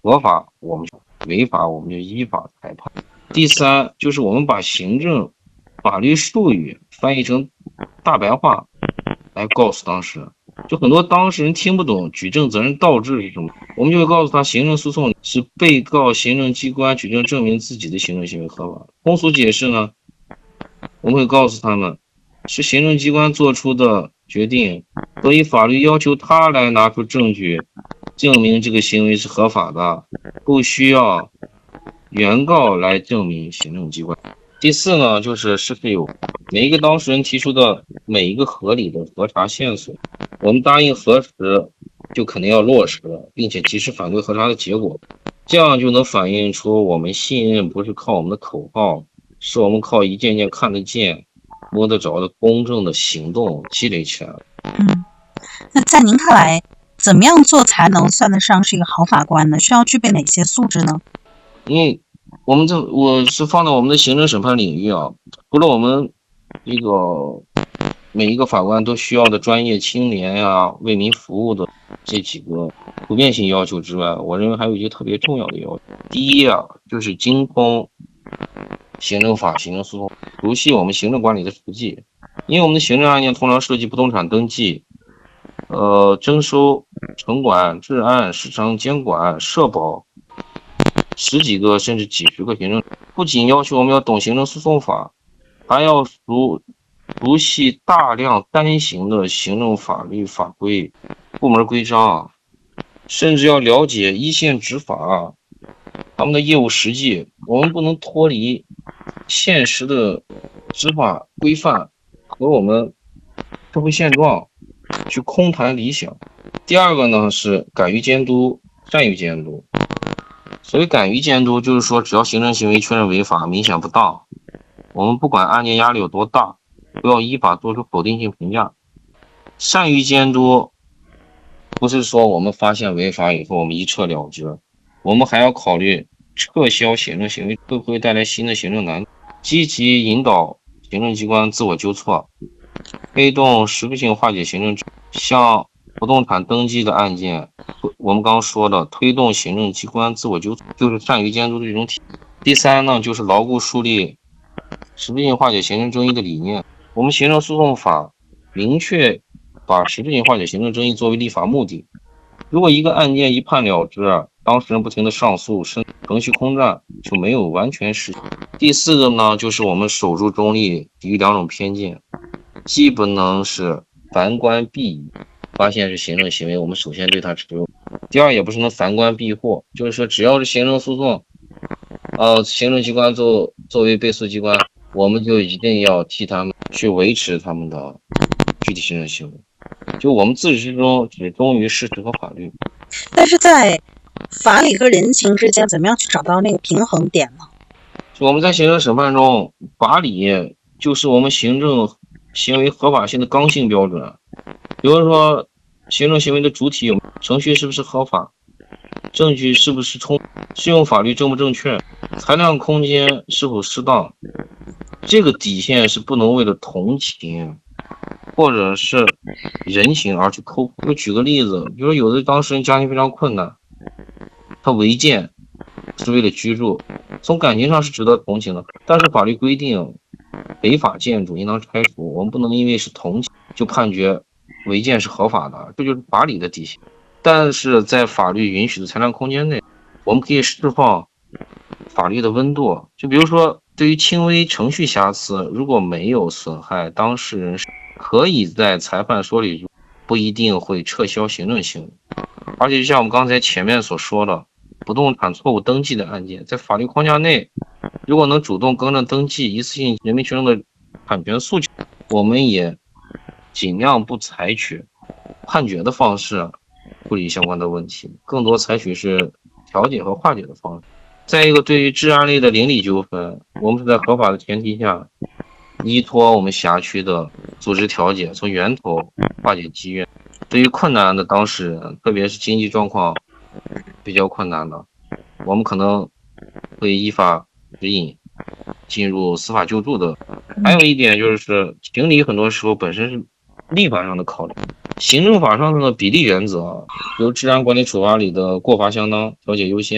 合法我们违法我们就依法裁判。第三就是我们把行政法律术语翻译成大白话来告诉当事人，就很多当事人听不懂举证责任倒置是什么，我们就会告诉他，行政诉讼是被告行政机关举证证明自己的行政行为合法。通俗解释呢，我们会告诉他们，是行政机关做出的决定，所以法律要求他来拿出证据证明这个行为是合法的，不需要原告来证明行政机关。第四呢，就是是非有每一个当事人提出的每一个合理的核查线索，我们答应核实就肯定要落实，并且及时反馈核查的结果，这样就能反映出我们信任不是靠我们的口号，是我们靠一件件看得见摸得着的公正的行动积累起来。 那在您看来，怎么样做才能算得上是一个好法官呢？需要具备哪些素质呢？ 因为我是放在我们的行政审判领域啊，除了我们这个每一个法官都需要的专业清廉呀、为民服务的这几个普遍性要求之外，我认为还有一些特别重要的要求。第一啊，就是精通行政法、行政诉讼，熟悉我们行政管理的实际。因为我们的行政案件通常涉及不动产登记、征收、城管、治安、市场监管、社保十几个甚至几十个行政，不仅要求我们要懂行政诉讼法，还要熟悉大量单行的行政法律法规、部门规章，甚至要了解一线执法他们的业务实际。我们不能脱离现实的执法规范和我们社会现状去空谈理想。第二个呢是敢于监督、善于监督。所谓敢于监督，就是说只要行政行为确认违法、明显不当，我们不管案件压力有多大，不要依法做出否定性评价。善于监督不是说我们发现违法以后我们一撤了之，我们还要考虑撤销行政行为会不会带来新的行政难度，积极引导行政机关自我纠错，推动实质性化解行政，像不动产登记的案件，我们刚刚说的推动行政机关自我纠错，就是善于监督的这种体。第三呢，就是牢固树立实质性化解行政争议的理念。我们行政诉讼法明确把实质性化解行政争议作为立法目的。如果一个案件一判了之，当事人不停的上诉，程序空战，就没有完全实现。第四个呢，就是我们守住中立，抵御两种偏见，既不能是凡观必疑，发现是行政行为，我们首先对它持有；第二，也不是能凡观必获，就是说只要是行政诉讼，行政机关作为被诉机关，我们就一定要替他们去维持他们的具体行政行为。就我们自始至终只忠于事实和法律。 但是在法理和人情之间，怎么样去找到那个平衡点呢？ 就我们在行政审判中，法理就是我们行政行为合法性的刚性标准。比如说，行政行为的主体有程序是不是合法，证据是不是充，适用法律正不正确，裁量空间是否适当，这个底线是不能为了同情或者是人情而去抠。就举个例子，比如说有的当事人家庭非常困难，他违建是为了居住，从感情上是值得同情的，但是法律规定违法建筑应当拆除，我们不能因为是同情就判决违建是合法的，这就是法理的底线。但是在法律允许的裁量空间内，我们可以释放法律的温度。就比如说对于轻微程序瑕疵，如果没有损害当事人，可以在裁判说理中不一定会撤销行政行为。而且就像我们刚才前面所说的，不动产错误登记的案件，在法律框架内，如果能主动更正登记，一次性人民群众的产权诉求，我们也尽量不采取判决的方式处理相关的问题，更多采取是调解和化解的方式。再一个，对于治安类的邻里纠纷，我们是在合法的前提下，依托我们辖区的组织调解，从源头化解积怨。对于困难的当事人，特别是经济状况比较困难的，我们可能会依法指引进入司法救助的。还有一点就是情理很多时候本身是立法上的考虑，行政法上的比例原则，由治安管理处罚里的过罚相当、调解优先